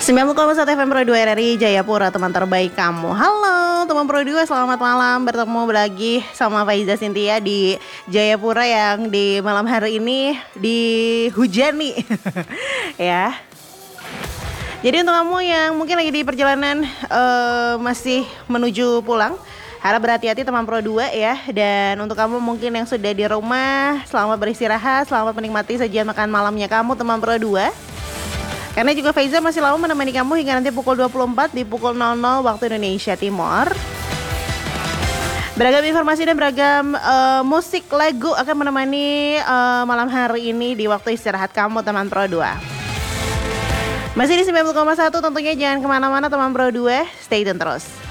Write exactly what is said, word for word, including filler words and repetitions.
sembilan puluh koma satu F M Pro dua R R I Jayapura, teman terbaik kamu. Halo teman Pro dua, selamat malam. Bertemu lagi sama Faiza Cynthia di Jayapura yang di malam hari ini dihujani ya. Jadi untuk kamu yang mungkin lagi di perjalanan uh, masih menuju pulang, harap berhati-hati teman Pro dua ya. Dan untuk kamu mungkin yang sudah di rumah, selamat beristirahat, selamat menikmati sajian makan malamnya kamu teman Pro dua. Karena juga Faiza masih lama menemani kamu hingga nanti pukul dua puluh empat di pukul nol nol waktu Indonesia Timur. Beragam informasi dan beragam uh, musik lagu akan menemani uh, malam hari ini di waktu istirahat kamu teman Pro dua. Masih di sembilan puluh koma satu, tentunya jangan kemana-mana teman Pro dua, stay tune terus.